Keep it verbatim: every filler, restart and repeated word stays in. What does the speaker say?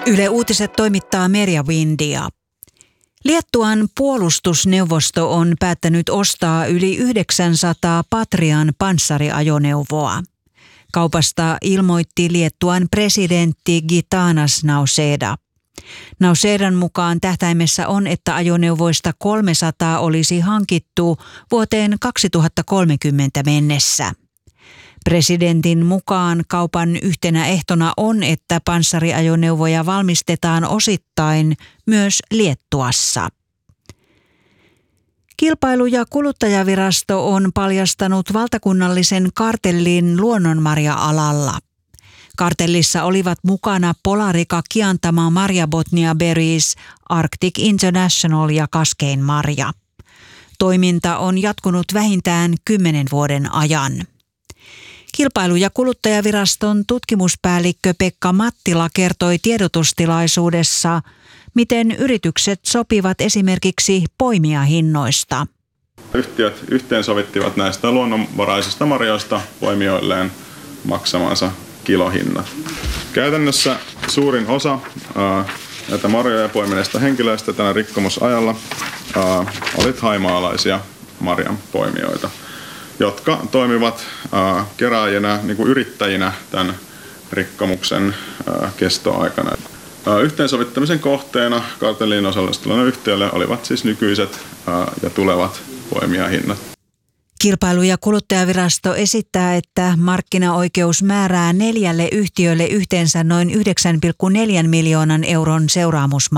Yle Uutiset toimittaa Merja Windia. Liettuan puolustusneuvosto on päättänyt ostaa yli yhdeksänsataa Patrian panssariajoneuvoa. Kaupasta ilmoitti Liettuan presidentti Gitanas Nausėda. Nausėdan mukaan tähtäimessä on, että ajoneuvoista kolmesataa olisi hankittu vuoteen kaksituhattakolmekymmentä mennessä. Presidentin mukaan kaupan yhtenä ehtona on, että panssariajoneuvoja valmistetaan osittain myös Liettuassa. Kilpailu- ja kuluttajavirasto on paljastanut valtakunnallisen kartellin luonnonmarja-alalla. Kartellissa olivat mukana Polarica Kiantama Marja Botnia Berries, Arctic International ja Kaskein Marja. Toiminta on jatkunut vähintään kymmenen vuoden ajan. Kilpailu- ja kuluttajaviraston tutkimuspäällikkö Pekka Mattila kertoi tiedotustilaisuudessa, miten yritykset sopivat esimerkiksi poimijahinnoista. Yhtiöt yhteensovittivat näistä luonnonvaraisista marjoista poimijoilleen maksamansa kilohinnat. Käytännössä suurin osa ää, näitä marjoja poimineista henkilöistä tällä rikkomusajalla ää, oli thaimaalaisia marjanpoimijoita, jotka toimivat ää, kerääjinä, niin kuin yrittäjinä tämän rikkomuksen ää, kestoaikana. Ää, yhteensovittamisen kohteena kartelliin osallistuneille yhtiöille olivat siis nykyiset ää, ja tulevat poimijahinnat. Kilpailu- ja kuluttajavirasto esittää, että markkinaoikeus määrää neljälle yhtiölle yhteensä noin yhdeksän pilkku neljä miljoonan euron seuraamusmaksun.